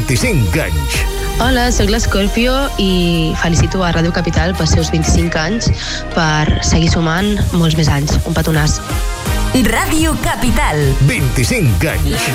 25 anys. Hola, sóc l'Escorpio i felicito a Ràdio Capital pels seus 25 anys per seguir sumant molts més anys. Un petonàs. Ràdio Capital. 25 anys.